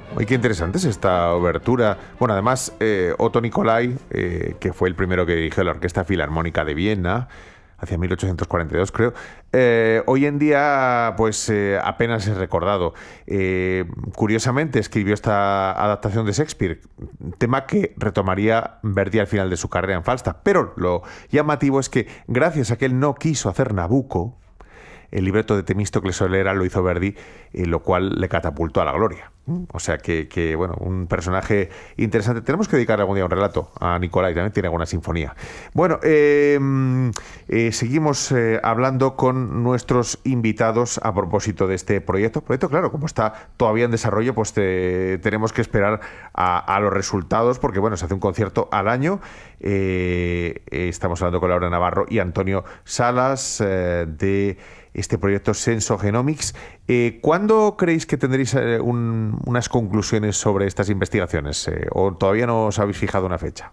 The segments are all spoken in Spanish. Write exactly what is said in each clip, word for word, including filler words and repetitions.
Oye, qué interesante es esta obertura. Bueno, además, eh, Otto Nicolai, eh, que fue el primero que dirigió la Orquesta Filarmónica de Viena, hacia mil ochocientos cuarenta y dos, creo. Eh, hoy en día, pues eh, apenas es recordado. Eh, curiosamente, escribió esta adaptación de Shakespeare, tema que retomaría Verdi al final de su carrera en Falstaff. Pero lo llamativo es que, gracias a que él no quiso hacer Nabucco, el libreto de Temístocles Solera lo hizo Verdi, eh, lo cual le catapultó a la gloria. O sea que, que, bueno, un personaje interesante. Tenemos que dedicarle algún día un relato a Nicolai, también tiene alguna sinfonía. Bueno, eh, eh, seguimos eh, hablando con nuestros invitados a propósito de este proyecto. Proyecto, claro, como está todavía en desarrollo, pues te, tenemos que esperar a, a los resultados, porque, bueno, se hace un concierto al año. Eh, eh, estamos hablando con Laura Navarro y Antonio Salas eh, de este proyecto Sensogenomics. Eh, ¿Cuándo creéis que tendréis eh, un, unas conclusiones sobre estas investigaciones? Eh, ¿O todavía no os habéis fijado una fecha?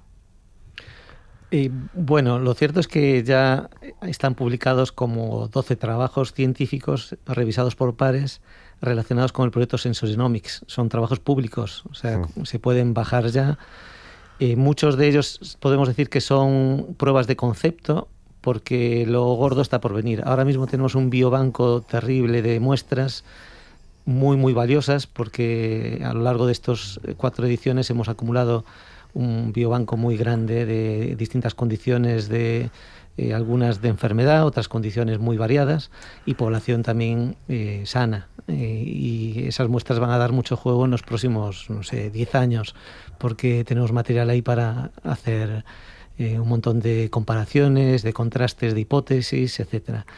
Eh, bueno, lo cierto es que ya están publicados como doce trabajos científicos revisados por pares relacionados con el proyecto Sensogenomics. Son trabajos públicos, o sea, sí. Se pueden bajar ya. Eh, muchos de ellos podemos decir que son pruebas de concepto, porque lo gordo está por venir. Ahora mismo tenemos un biobanco terrible de muestras muy, muy valiosas, porque a lo largo de estos cuatro ediciones hemos acumulado un biobanco muy grande de distintas condiciones, de eh, algunas de enfermedad, otras condiciones muy variadas, y población también eh, sana. Eh, y esas muestras van a dar mucho juego en los próximos, no sé, diez años, porque tenemos material ahí para hacer Eh, un montón de comparaciones, de contrastes, de hipótesis, etcétera.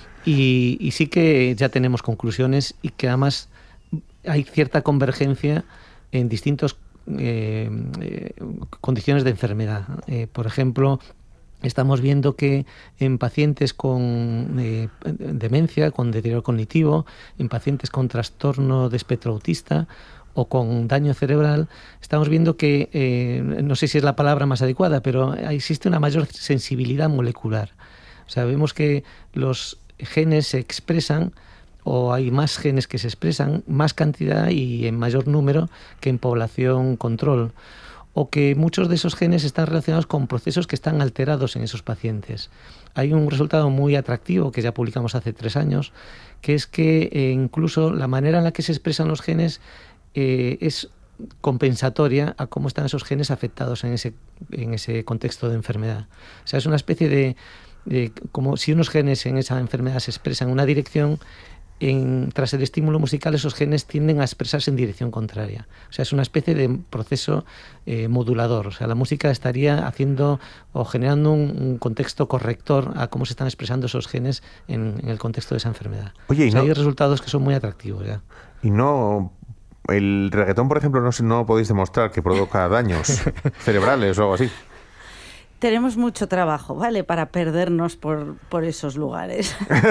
Y, y sí que ya tenemos conclusiones y que además hay cierta convergencia en distintas eh, eh, condiciones de enfermedad. Eh, por ejemplo, estamos viendo que en pacientes con eh, demencia, con deterioro cognitivo, en pacientes con trastorno de espectro autista o con daño cerebral, estamos viendo que, eh, no sé si es la palabra más adecuada, pero existe una mayor sensibilidad molecular. O sea, vemos que los genes se expresan, o hay más genes que se expresan, más cantidad y en mayor número que en población control, o que muchos de esos genes están relacionados con procesos que están alterados en esos pacientes. Hay un resultado muy atractivo que ya publicamos hace tres años, que es que eh, incluso la manera en la que se expresan los genes Eh, es compensatoria a cómo están esos genes afectados en ese, en ese contexto de enfermedad. O sea, es una especie de, de como si unos genes en esa enfermedad se expresan en una dirección, en, tras el estímulo musical esos genes tienden a expresarse en dirección contraria. O sea, es una especie de proceso eh, modulador. O sea, la música estaría haciendo o generando un, un contexto corrector a cómo se están expresando esos genes en, en el contexto de esa enfermedad. Oye, y o sea, no, hay resultados que son muy atractivos ya. Y no... El reggaetón, por ejemplo, no, no podéis demostrar que provoca daños cerebrales o algo así. Tenemos mucho trabajo, ¿vale? Para perdernos por, por esos lugares.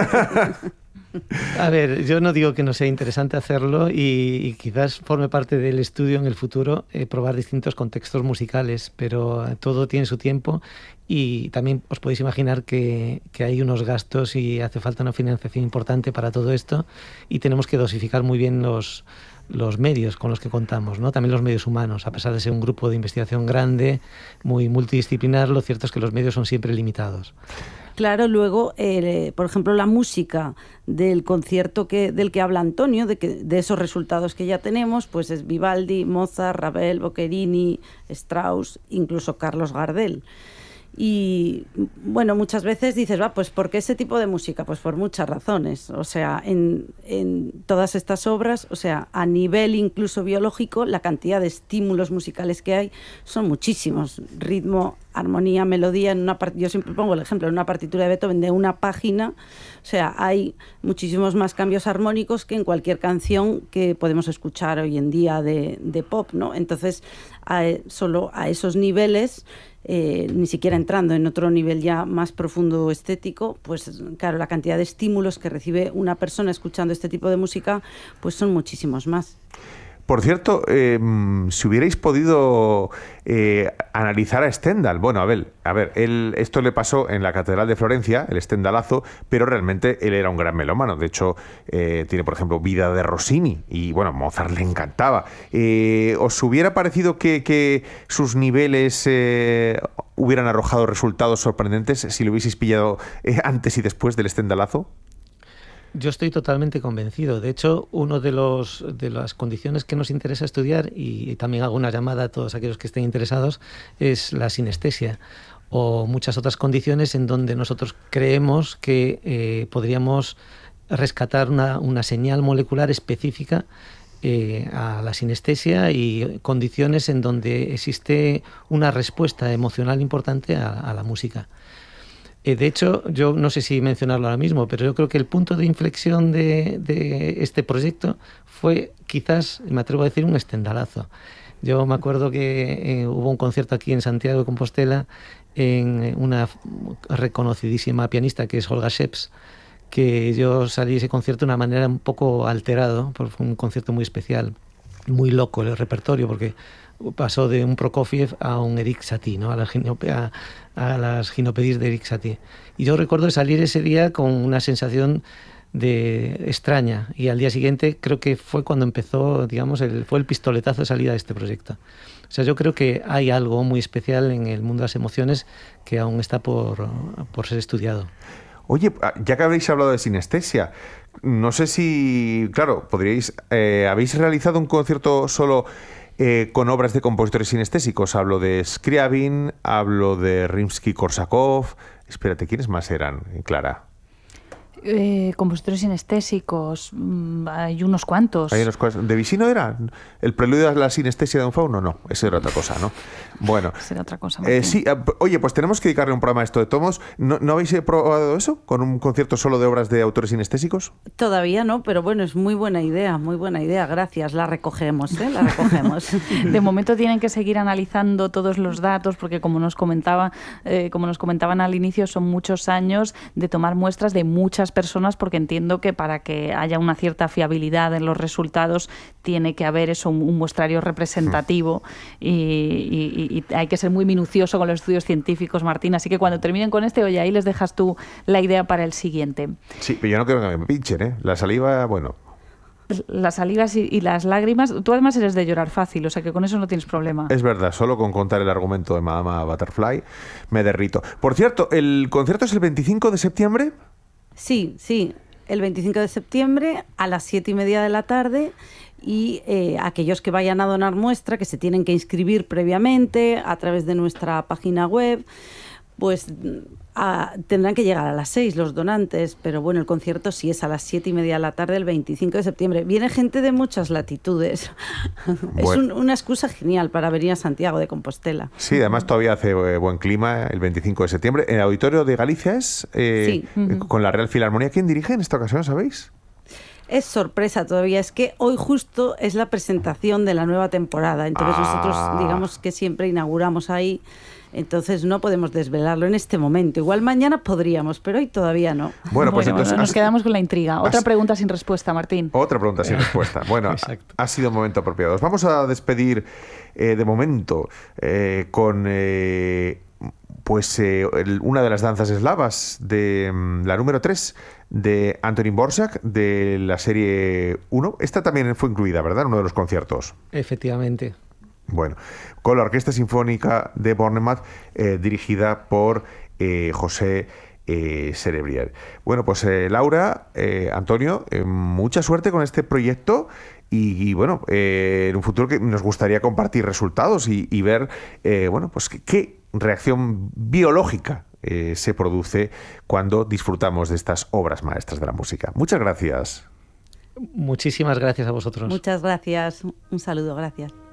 A ver, yo no digo que no sea interesante hacerlo y, y quizás forme parte del estudio en el futuro eh, probar distintos contextos musicales, pero todo tiene su tiempo y también os podéis imaginar que, que hay unos gastos y hace falta una financiación importante para todo esto y tenemos que dosificar muy bien los... los medios con los que contamos, ¿no? También los medios humanos. A pesar de ser un grupo de investigación grande, muy multidisciplinar, lo cierto es que los medios son siempre limitados. Claro, luego, eh, por ejemplo, la música del concierto que, del que habla Antonio, de, que, de esos resultados que ya tenemos, pues es Vivaldi, Mozart, Ravel, Boccherini, Strauss, incluso Carlos Gardel. Y bueno, muchas veces dices, va, pues ¿por qué ese tipo de música? Pues por muchas razones. O sea, en, en todas estas obras, o sea, a nivel incluso biológico, la cantidad de estímulos musicales que hay son muchísimos. Ritmo, armonía, melodía. En una part- yo siempre pongo el ejemplo, en una partitura de Beethoven de una página, o sea, hay muchísimos más cambios armónicos que en cualquier canción que podemos escuchar hoy en día de, de pop, ¿no? Entonces, a, solo a esos niveles... Eh, ni siquiera entrando en otro nivel ya más profundo estético, pues claro, la cantidad de estímulos que recibe una persona escuchando este tipo de música pues son muchísimos más. Por cierto, eh, si hubierais podido eh, analizar a Stendhal, bueno, a ver, a ver él, esto le pasó en la Catedral de Florencia, el Stendhalazo, pero realmente él era un gran melómano. De hecho, eh, tiene, por ejemplo, Vida de Rossini y, bueno, Mozart le encantaba. Eh, ¿Os hubiera parecido que, que sus niveles eh, hubieran arrojado resultados sorprendentes si lo hubieseis pillado eh, antes y después del Stendhalazo? Yo estoy totalmente convencido. De hecho, una de, los, de las condiciones que nos interesa estudiar, y, y también hago una llamada a todos aquellos que estén interesados, es la sinestesia o muchas otras condiciones en donde nosotros creemos que eh, podríamos rescatar una, una señal molecular específica eh, a la sinestesia y condiciones en donde existe una respuesta emocional importante a, a la música. De hecho, yo no sé si mencionarlo ahora mismo, pero yo creo que el punto de inflexión de, de este proyecto fue quizás, me atrevo a decir, un Stendhalazo. Yo me acuerdo que eh, hubo un concierto aquí en Santiago de Compostela en una reconocidísima pianista que es Olga Sheps, que yo salí de ese concierto de una manera un poco alterado, porque fue un concierto muy especial, muy loco el repertorio, porque pasó de un Prokofiev a un Erik Satie, ¿no? a, las a, a las ginopédies de Erik Satie. Y yo recuerdo salir ese día con una sensación de extraña, y al día siguiente creo que fue cuando empezó, digamos, el, fue el pistoletazo de salida de este proyecto. O sea, yo creo que hay algo muy especial en el mundo de las emociones que aún está por, por ser estudiado. Oye, ya que habéis hablado de sinestesia, no sé si, claro, podríais, eh, ¿habéis realizado un concierto solo Eh, con obras de compositores sinestésicos? Hablo de Scriabin, hablo de Rimsky-Korsakov. Espérate, ¿quiénes más eran, Clara? Eh, compositores sinestésicos, mmm, hay unos cuantos. Hay unos cuantos. ¿Debussy no era el preludio a la sinestesia de un fauno? No, eso era otra cosa, ¿no? Bueno. Será otra cosa. Eh, sí, oye, pues tenemos que dedicarle un programa a esto de tomos. ¿No, ¿No habéis probado eso? ¿Con un concierto solo de obras de autores sinestésicos? Todavía no, pero bueno, es muy buena idea, muy buena idea. Gracias, la recogemos, ¿eh? La recogemos. De momento tienen que seguir analizando todos los datos, porque como nos comentaba, eh, como nos comentaban al inicio, son muchos años de tomar muestras de muchas personas, porque entiendo que para que haya una cierta fiabilidad en los resultados tiene que haber eso, un, un muestrario representativo y, y, y hay que ser muy minucioso con los estudios científicos, Martín. Así que cuando terminen con este, oye, ahí les dejas tú la idea para el siguiente. Sí, pero yo no quiero que me pinchen, ¿eh? La saliva, bueno... Las salivas y, y las lágrimas. Tú además eres de llorar fácil, o sea que con eso no tienes problema. Es verdad, solo con contar el argumento de Madama Butterfly me derrito. Por cierto, ¿el concierto es el veinticinco de septiembre? Sí, sí, el veinticinco de septiembre a las siete y media de la tarde, y eh, aquellos que vayan a donar muestra, que se tienen que inscribir previamente a través de nuestra página web, pues a, tendrán que llegar a las seis los donantes, pero bueno, el concierto sí es a las siete y media de la tarde el veinticinco de septiembre. Viene gente de muchas latitudes. Bueno. Es un, una excusa genial para venir a Santiago de Compostela. Sí, además todavía hace eh, buen clima el veinticinco de septiembre. ¿En el Auditorio de Galicia es? Eh, sí. Uh-huh. Con la Real Filarmonía. ¿Quién dirige en esta ocasión, sabéis? Es sorpresa todavía, es que hoy justo es la presentación de la nueva temporada, entonces ah. nosotros digamos que siempre inauguramos ahí, entonces no podemos desvelarlo en este momento. Igual mañana podríamos, pero hoy todavía no. Bueno, pues bueno, entonces nos has, quedamos con la intriga. Otra has, pregunta sin respuesta, Martín. Otra pregunta sin respuesta. Bueno, ha, ha sido un momento apropiado. Vamos a despedir eh, de momento eh, con... Eh, pues eh, el, una de las danzas eslavas de um, la número tres de Antonín Dvořák de la serie uno. Esta también fue incluida, ¿verdad? En uno de los conciertos. Efectivamente. Bueno, con la Orquesta Sinfónica de Bornemann, eh, dirigida por eh, José eh, Cerebrier. Bueno, pues eh, Laura, eh, Antonio, eh, mucha suerte con este proyecto. Y, y bueno, eh, en un futuro que nos gustaría compartir resultados y, y ver, eh, bueno, pues qué, qué reacción biológica eh, se produce cuando disfrutamos de estas obras maestras de la música. Muchas gracias. Muchísimas gracias a vosotros. Muchas gracias. Un saludo, gracias.